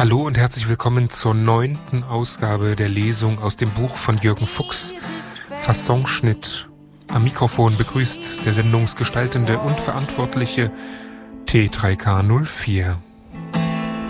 Hallo und herzlich willkommen zur 9. Ausgabe der Lesung aus dem Buch von Jürgen Fuchs, Fassonschnitt. Am Mikrofon begrüßt der sendungsgestaltende und verantwortliche T3K04.